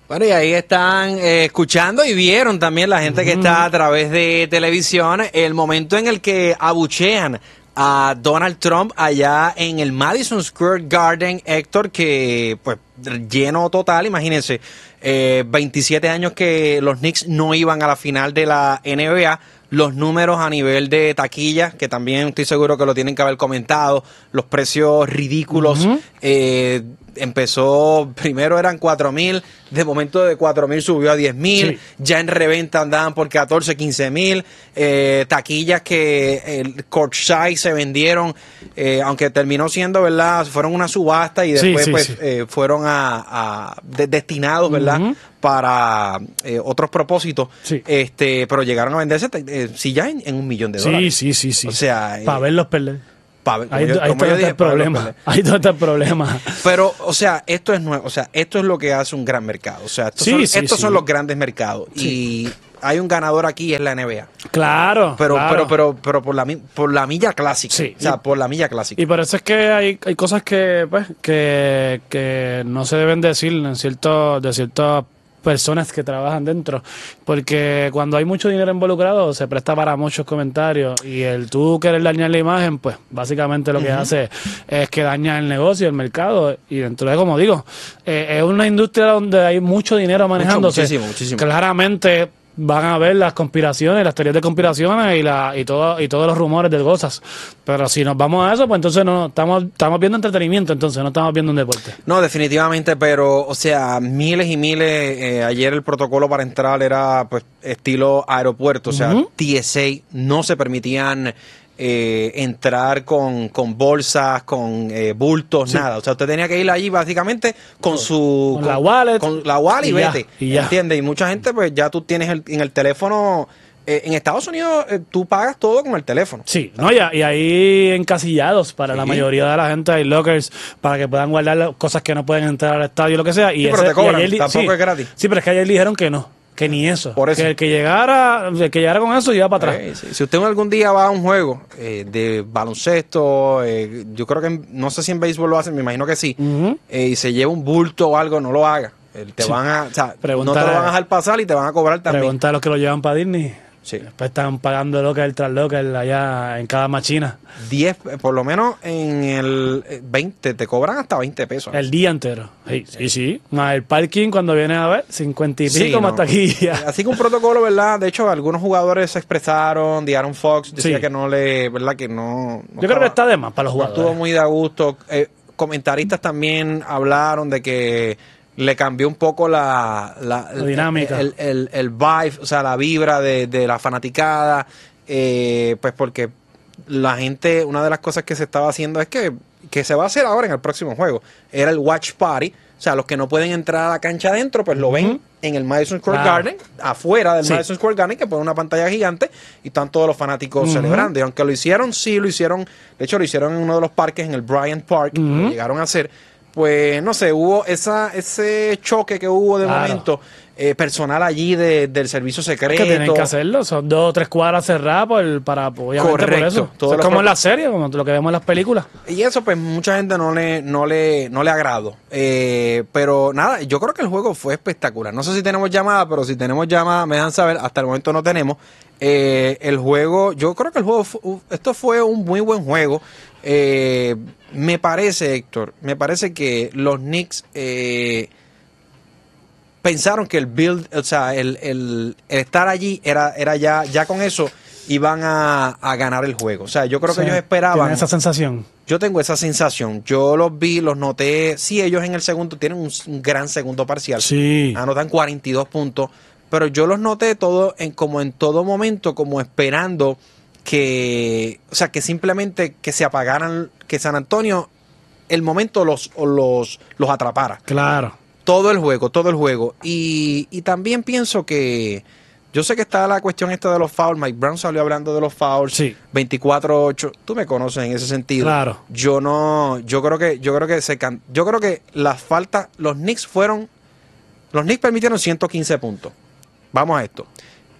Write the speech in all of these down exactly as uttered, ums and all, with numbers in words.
Bueno, y ahí están eh, escuchando y vieron también la gente uh-huh. que está a través de televisión el momento en el que abuchean a Donald Trump allá en el Madison Square Garden, Héctor, que pues lleno total, imagínense, eh, veintisiete años que los Knicks no iban a la final de la N B A. Los números a nivel de taquilla, que también estoy seguro que lo tienen que haber comentado, los precios ridículos. Uh-huh. eh, empezó, primero eran cuatro mil, de momento de cuatro mil subió a diez mil, sí. Ya en reventa andaban por catorce, quince mil, eh, taquillas que el courtside se vendieron, eh, aunque terminó siendo, ¿verdad? Fueron una subasta y después sí, sí, pues sí. Eh, fueron a, a de, destinados, ¿verdad? Uh-huh. Para eh, otros propósitos, sí. este, pero llegaron a venderse eh, si ya en, en un millón de dólares. Sí, sí, sí, sí. O sea, para eh, verlos perder. Pa, ahí yo, ahí está el problema. Ahí está el problema. Pero, o sea, esto es nuevo. O sea, esto es lo que hace un gran mercado. O sea, estos, sí, son, sí, estos sí. son los grandes mercados. Sí. Y hay un ganador aquí, es la N B A. Claro. Pero, claro. pero, pero, pero por la por la milla clásica. Sí. O sea, por la milla clásica. Y por eso es que hay, hay cosas que, pues, que, que no se deben decir en cierto, de ciertos personas que trabajan dentro, porque cuando hay mucho dinero involucrado se presta para muchos comentarios y el tú querer dañar la imagen, pues básicamente lo que uh-huh. hace es que daña el negocio, el mercado, y dentro de, como digo, eh, es una industria donde hay mucho dinero manejándose. Mucho, muchísimo, muchísimo. Claramente van a ver las conspiraciones, las teorías de conspiraciones y la y todo y todos los rumores de cosas. Pero si nos vamos a eso, pues entonces no estamos estamos viendo entretenimiento, entonces no estamos viendo un deporte. No, definitivamente, pero o sea, miles y miles. Eh, ayer el protocolo para entrar era pues estilo aeropuerto, o sea, uh-huh. T S A, no se permitían Eh, entrar con, con bolsas, con eh, bultos, sí. nada. O sea, usted tenía que ir allí básicamente con su... Con, con la wallet. Con la wallet y, y vete. Ya, y ya. ¿Entiendes? Y mucha gente, pues ya tú tienes el, en el teléfono... Eh, en Estados Unidos eh, tú pagas todo con el teléfono. Sí, no, y, y ahí encasillados para sí. la mayoría de la gente hay lockers para que puedan guardar cosas que no pueden entrar al estadio, lo que sea. Y sí, ese, pero te cobran, y ayer, tampoco sí, es gratis. Sí, pero es que ayer dijeron que no. Que ni eso. Por eso. Que el que llegara, el que llegara con eso iba para atrás. Eh, sí. Si usted algún día va a un juego eh, de baloncesto, eh, yo creo que, no sé si en béisbol lo hacen, me imagino que sí, uh-huh. eh, y se lleva un bulto o algo, no lo haga. Eh, te sí. van a, o sea, no te lo van a dejar pasar y te van a cobrar también. Pregunta a los que lo llevan para Disney. Sí. Después están pagando local tras local allá en cada máquina. diez, por lo menos en el veinte, te cobran hasta veinte pesos. El día entero. Sí, sí, sí. Más el parking cuando vienes a ver, cincuenta y pico sí, más no. taquilla. Así que un protocolo, ¿verdad? De hecho, algunos jugadores se expresaron, De'Aaron Fox decía sí. que no le, ¿verdad? Que no... no Yo estaba, creo que está de más para los jugadores. No estuvo muy de gusto. Eh, comentaristas también hablaron de que le cambió un poco la, la, la dinámica, el, el, el, el vibe, o sea, la vibra de, de la fanaticada, eh, pues porque la gente, una de las cosas que se estaba haciendo es que, que se va a hacer ahora en el próximo juego, era el watch party, o sea, los que no pueden entrar a la cancha adentro, pues lo ven uh-huh. en el Madison Square claro. Garden, afuera del sí. Madison Square Garden, que pone una pantalla gigante y están todos los fanáticos uh-huh. celebrando, y aunque lo hicieron, sí lo hicieron, de hecho lo hicieron en uno de los parques, en el Bryant Park, uh-huh. lo llegaron a hacer. Pues no sé, hubo esa ese choque que hubo de claro. momento eh, personal allí de, del servicio secreto. Es que tienen que hacerlo, son dos o tres cuadras cerradas por, para obviamente correcto, por eso. Todo es como pro... en la serie, como lo que vemos en las películas. Y eso pues mucha gente no le no le no le agradó. Eh, pero nada, yo creo que el juego fue espectacular. No sé si tenemos llamada, pero si tenemos llamada me dejan saber. Hasta el momento no tenemos. Eh, el juego, yo creo que el juego, fue, esto fue un muy buen juego. Eh, me parece, Héctor, me parece que los Knicks eh, pensaron que el build, o sea, el, el, el estar allí era, era ya, ya con eso iban a, a ganar el juego. O sea, yo creo sí, que ellos esperaban. ¿Tienen esa sensación? Yo tengo esa sensación. Yo los vi, los noté. Sí, ellos en el segundo tienen un, un gran segundo parcial. Sí. Anotan cuarenta y dos puntos. Pero yo los noté todo en, como en todo momento, como esperando que, o sea, que simplemente que se apagaran, que San Antonio el momento los, los, los atrapara. Claro. Todo el juego, todo el juego. Y, y también pienso que, yo sé que está la cuestión esta de los fouls, Mike Brown salió hablando de los fouls, sí. veinticuatro ocho, tú me conoces en ese sentido. Claro. Yo no, yo creo que, yo creo que se can, yo creo que las faltas, los Knicks fueron, los Knicks permitieron ciento quince puntos. Vamos a esto.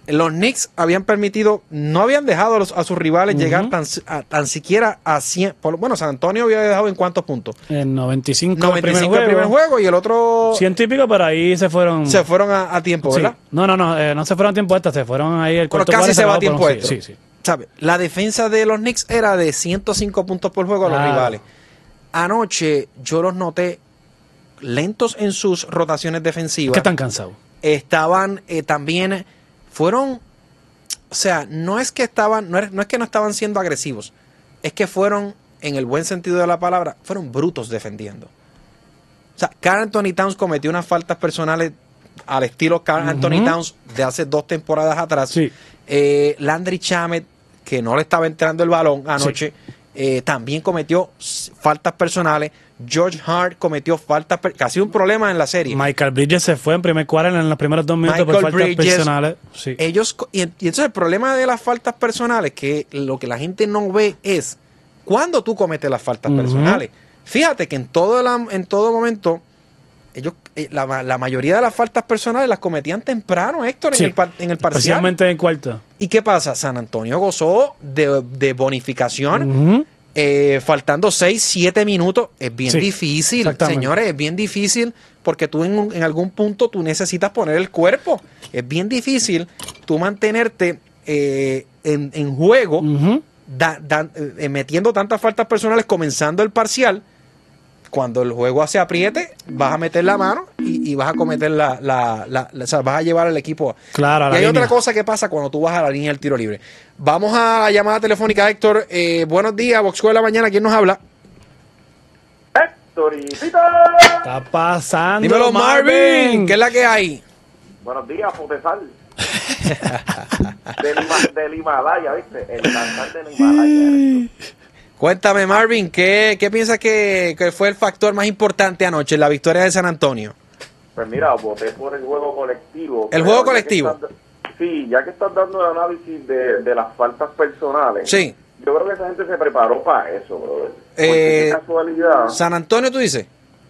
los Knicks habían permitido, no habían dejado a, los, a sus rivales uh-huh. llegar tan, a, tan siquiera a cien. Por, bueno, San Antonio había dejado en cuántos puntos. En noventa y cinco, noventa y cinco el primer, el primer juego, juego y el otro. Ciento y pico, pero ahí se fueron. Se fueron a, a tiempo, sí. ¿verdad? No, no, no, eh, no se fueron a tiempo extra, se fueron ahí el cuarto. Pero casi se va a tiempo un, extra. Sí, sí, sí. ¿Sabe? La defensa de los Knicks era de ciento cinco puntos por juego a los claro. rivales. Anoche yo los noté lentos en sus rotaciones defensivas. ¿Qué están cansados? Estaban eh, también, fueron, o sea, no es que estaban, no es, no es que no estaban siendo agresivos, es que fueron, en el buen sentido de la palabra, fueron brutos defendiendo. O sea, Karl Anthony Towns cometió unas faltas personales al estilo Karl uh-huh. Anthony Towns de hace dos temporadas atrás. Sí. Eh, Landry Shamet, que no le estaba entrando el balón anoche, sí. eh, también cometió faltas personales. George Hart cometió faltas, per- casi un problema en la serie. Michael Bridges se fue en primer cuarto en los primeros dos minutos Michael por faltas Bridges, personales. Sí. Ellos, y, y entonces el problema de las faltas personales, que lo que la gente no ve es cuando tú cometes las faltas uh-huh. personales. Fíjate que en todo, la, en todo momento, ellos la, la mayoría de las faltas personales las cometían temprano, Héctor, sí. en, el, en el parcial. Especialmente en cuarto. ¿Y qué pasa? San Antonio gozó de, de bonificación. Uh-huh. Eh, faltando seis, siete minutos, es bien sí, difícil, señores, es bien difícil porque tú en, en algún punto tú necesitas poner el cuerpo. Es bien difícil tú mantenerte eh, en, en juego, uh-huh. da, da, eh, metiendo tantas faltas personales, comenzando el parcial. Cuando el juego se apriete, vas a meter la mano y, y vas a cometer la, la, la, la... O sea, vas a llevar al equipo. Claro, a la y hay línea. otra cosa que pasa cuando tú vas a la línea del tiro libre. Vamos a la llamada telefónica, Héctor. Eh, buenos días, Boxco de la Mañana. ¿Quién nos habla? Héctor y Pito. Está pasando, Dímelo, Marvin. Marvin. ¿Qué es la que hay? Buenos días, Potesal. del, del Himalaya, ¿viste? El cantante del Himalaya. Cuéntame, Marvin, ¿qué, qué piensas que, que fue el factor más importante anoche en la victoria de San Antonio? Pues mira, voté por el juego colectivo. ¿El juego colectivo? Estás, sí, ya que estás dando el análisis de, de las faltas personales. Sí. Yo creo que esa gente se preparó para eso, brother. Eh, qué casualidad. ¿San Antonio tú dices?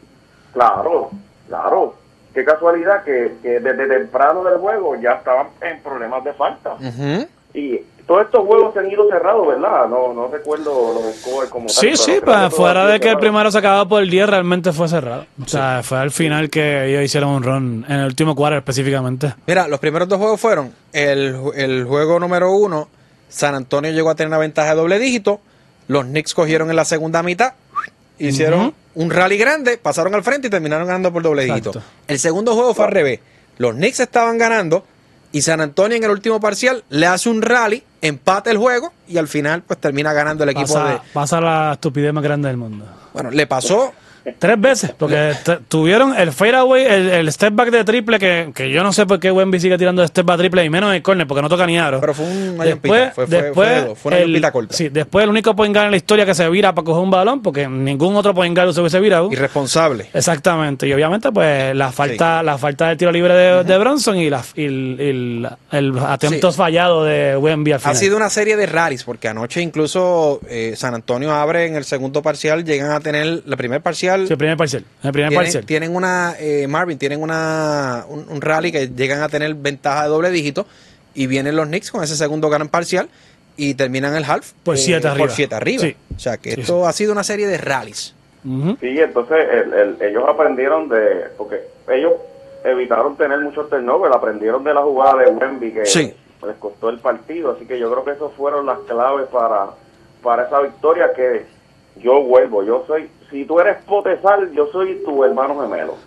Claro, claro. Qué casualidad que, que desde temprano del juego ya estaban en problemas de falta. Uh-huh. Y todos estos juegos se han ido cerrados, ¿verdad? No no recuerdo los scores como sí, tal. Sí, sí, pues fuera de que el primero se acababa por el diez, realmente fue cerrado. O sea, sí. Fue al final que ellos hicieron un run, en el último cuarto específicamente. Mira, los primeros dos juegos fueron el, el juego número uno, San Antonio llegó a tener una ventaja de doble dígito, los Knicks cogieron en la segunda mitad, hicieron uh-huh. un rally grande, pasaron al frente y terminaron ganando por doble dígito. Exacto. El segundo juego fue al revés, los Knicks estaban ganando y San Antonio en el último parcial le hace un rally, empata el juego y al final pues termina ganando el equipo pasa, de... Pasa la estupidez más grande del mundo. Bueno, le pasó... Tres veces, porque t- tuvieron el fadeaway, el, el step back de triple, que, que yo no sé por qué Wemby sigue tirando de step back triple, y menos en el corner, porque no toca ni aro. Pero fue un después, fue, fue, después, fue, fue una el, corta. Sí, después el único point guard en la historia que se vira para coger un balón, porque ningún otro point guard se hubiese virado. Irresponsable. Exactamente, y obviamente pues la falta sí. la falta del tiro libre de, uh-huh. de Bronson y, la, y el, el, el atento sí. fallado de Wemby al final. Ha sido una serie de rallies, porque anoche incluso eh, San Antonio abre en el segundo parcial, llegan a tener la primer parcial. Sí, el primer parcial. El primer tienen, parcial. tienen una, eh, Marvin, tienen una un, un rally que llegan a tener ventaja de doble dígito y vienen los Knicks con ese segundo gran parcial y terminan el half por siete eh, arriba. Por siete arriba. Sí. O sea que sí, esto sí. ha sido una serie de rallies. Uh-huh. Sí, entonces el, el, ellos aprendieron de, porque ellos evitaron tener muchos turnovers, aprendieron de la jugada de Wemby que sí. les costó el partido, así que yo creo que esos fueron las claves para, para esa victoria que yo vuelvo, yo soy, si tú eres Potesal, yo soy tu hermano gemelo.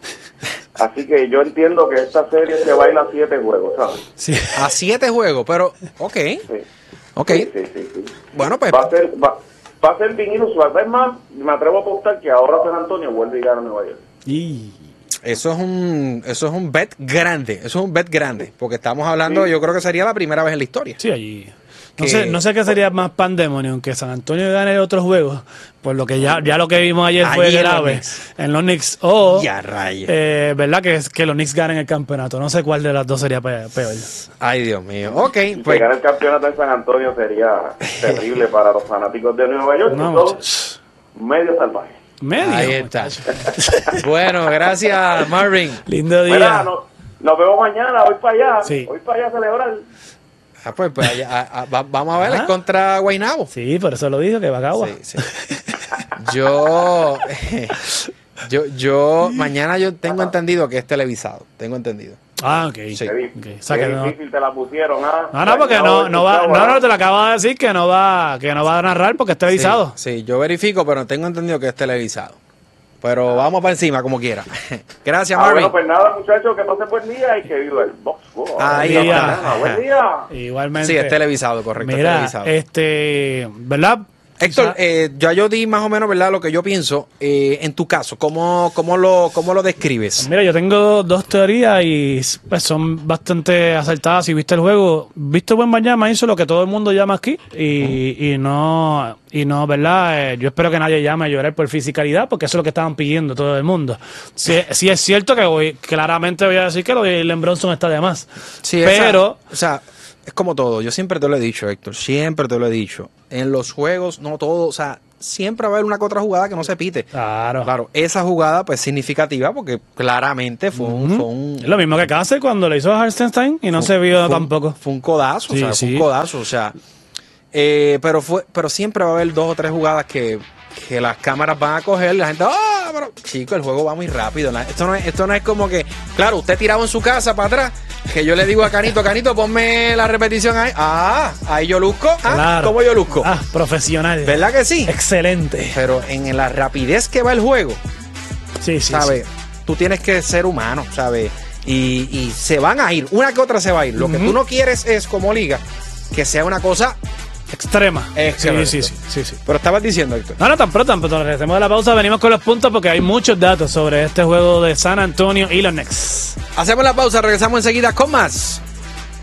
Así que yo entiendo que esta serie se va a ir a siete juegos, ¿sabes? Sí. A siete juegos, pero, ok. Sí. Ok. Sí, sí, sí, sí. Bueno, pues. Va a ser, va, va a ser bien inusual. Es más, me atrevo a apostar que ahora San Antonio vuelve a llegar a Nueva York. Y eso es un, eso es un bet grande, eso es un bet grande, porque estamos hablando, sí. yo creo que sería la primera vez en la historia. Sí, allí. No sé, no sé qué sería más pandemonium, que San Antonio gane otros juegos, por lo que ya, ya lo que vimos ayer fue grave en los Knicks, o ya, rayos. Eh, verdad que es que los Knicks ganen el campeonato. No sé cuál de las dos sería peor. Ay, Dios mío. Ok, pues ganar el campeonato en San Antonio sería terrible para los fanáticos de Nueva York. No, son medio salvajes. Medio. Ahí está. Bueno, gracias, Marvin. Lindo día. Mira, no, nos vemos mañana, voy para allá. Sí. Voy para allá a celebrar. Ah, pues, pues allá, a, a, va, vamos a ver, es Ajá. contra Guaynabo. Sí, por eso lo dijo, que Bacagua. Sí, sí. Yo, yo, yo, mañana yo tengo entendido que es televisado. Tengo entendido. Ah, ok. Sí. Qué, di- Ok, o sea qué que no- difícil te la pusieron, ¿ah? No, no, porque no, no va, no, no, te lo acabo de decir que no va, que no va a narrar porque es televisado. Sí, sí, yo verifico, pero tengo entendido que es televisado. Pero vamos para encima, como quiera. Gracias, Ah, Marvin. bueno, pues nada, muchachos, que pase buen día y que viva el box. Ahí Buen está. día. Buen día. Igualmente. Sí, es televisado, correcto. es Mira, televisado. este, ¿verdad? Héctor, O sea, eh, ya yo di más o menos, ¿verdad? Lo que yo pienso. Eh, en tu caso, ¿cómo, cómo, lo, ¿cómo lo describes? Mira, yo tengo dos teorías y pues, son bastante acertadas. Si viste el juego, viste buen Wembanyama hizo lo que todo el mundo llama aquí y, y no, y no, ¿verdad? Eh, yo espero que nadie llame a llorar por fisicalidad porque eso es lo que estaban pidiendo todo el mundo. Sí, sí es cierto que voy, claramente voy a decir que lo de Jalen Bronson está de más. Sí, pero esa- o sea, es como todo. Yo siempre te lo he dicho, Héctor. Siempre te lo he dicho. En los juegos, no todo. O sea, siempre va a haber una que otra jugada que no se pite. claro. Claro, esa jugada, pues significativa, porque claramente fue un. Fue un Es lo mismo que Cáceres cuando le hizo a Hartenstein y no se vio fue un- tampoco. Fue un codazo, Sí, o sea, fue sí. un codazo. O sea, eh, pero, fue, pero siempre va a haber dos o tres jugadas que, que las cámaras van a coger. La gente, ¡ah! Pero, chico, el juego va muy rápido. la- Esto no, es, esto no es como que, claro, usted tirado en su casa para atrás. Que yo le digo a Canito, Canito, ponme la repetición ahí. Ah, ahí yo luzco. Ah, Claro. ¿cómo yo luzco? Ah, profesional. ¿Verdad que sí? Excelente. Pero en la rapidez que va el juego, Sí, sí, ¿sabes? Tú tienes que ser humano, ¿sabes? Y, y se van a ir, una que otra se va a ir. Lo que Ujú. tú no quieres es, como liga, que sea una cosa. sí. Extrema. Excelente. Sí, sí, sí, sí, sí. Pero estabas diciendo, Héctor. No, no, tan pronto, tan pronto. Regresemos de la pausa. Venimos con los puntos porque hay muchos datos sobre este juego de San Antonio y los Knicks. Hacemos la pausa, regresamos enseguida con más